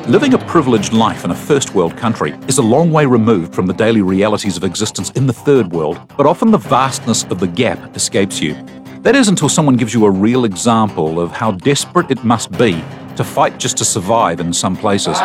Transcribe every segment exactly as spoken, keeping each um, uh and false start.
Living a privileged life in a first world country is a long way removed from the daily realities of existence in the third world, but often the vastness of the gap escapes you. That is until someone gives you a real example of how desperate it must be to fight just to survive in some places.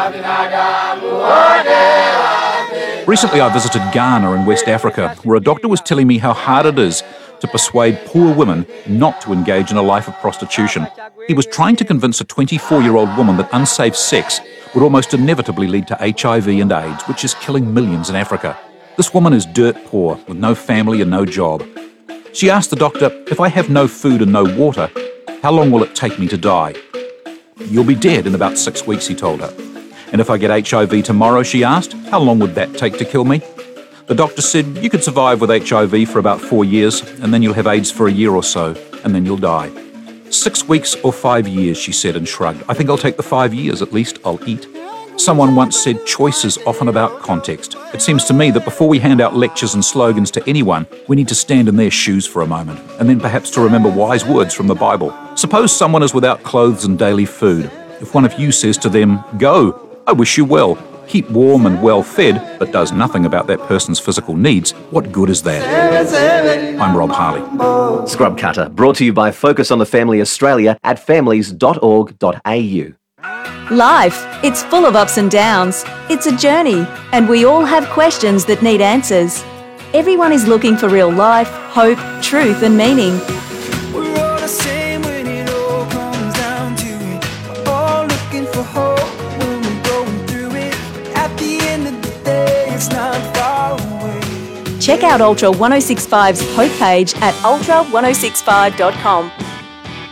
Recently I visited Ghana in West Africa, where a doctor was telling me how hard it is to persuade poor women not to engage in a life of prostitution. He was trying to convince a twenty-four-year-old woman that unsafe sex would almost inevitably lead to H I V and AIDS, which is killing millions in Africa. This woman is dirt poor, with no family and no job. She asked the doctor, "If I have no food and no water, how long will it take me to die?" "You'll be dead in about six weeks, he told her. "And if I get H I V tomorrow," she asked, "how long would that take to kill me?" The doctor said, "You could survive with H I V for about four years, and then you'll have AIDS for a year or so, and then you'll die." Six weeks or five years, she said and shrugged. "I think I'll take the five years, at least I'll eat." Someone once said choice is often about context. It seems to me that before we hand out lectures and slogans to anyone, we need to stand in their shoes for a moment, and then perhaps to remember wise words from the Bible. Suppose someone is without clothes and daily food. If one of you says to them, "Go, I wish you well," keep warm and well fed, but does nothing about that person's physical needs, what good is that? I'm Rob Harley. Scrub Cutter, brought to you by Focus on the Family Australia at families dot org dot a u. Life, it's full of ups and downs. It's a journey, and we all have questions that need answers. Everyone is looking for real life, hope, truth and meaning. We're all the same when it all comes down to it. We're all looking for hope when we're going through it. At the end of the day, it's not far away. Check out Ultra one oh six five's Hope page at ultra one oh six five dot com.